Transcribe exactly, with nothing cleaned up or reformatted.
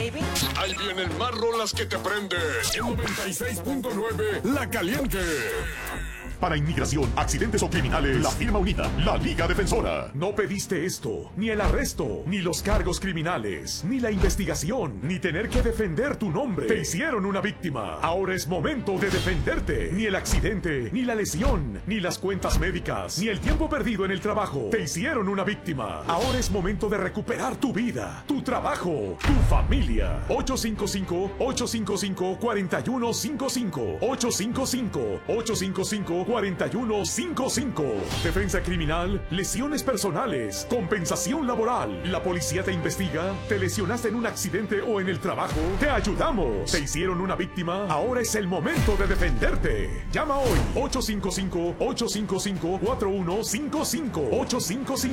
baby. Ahí vienen más rolas que te prenden. En noventa y seis punto nueve, La Caliente. Para inmigración, accidentes o criminales, la firma unida, la Liga Defensora. No pediste esto, ni el arresto, ni los cargos criminales, ni la investigación, ni tener que defender tu nombre. Te hicieron una víctima. Ahora es momento de defenderte. Ni el accidente, ni la lesión, ni las cuentas médicas, ni el tiempo perdido en el trabajo. Te hicieron una víctima. Ahora es momento de recuperar tu vida, tu trabajo, tu familia. ocho cinco cinco, ocho cinco cinco, cuatro uno cinco cinco. ocho cinco cinco, ocho cinco cinco, cuatro uno cinco cinco. Defensa criminal, lesiones personales, compensación laboral. La policía te investiga, te lesionaste en un accidente o en el trabajo. Te ayudamos. Te hicieron una víctima. Ahora es el momento de defenderte. Llama hoy ocho cinco cinco, ocho cinco cinco, cuatro uno cinco cinco. ocho cinco cinco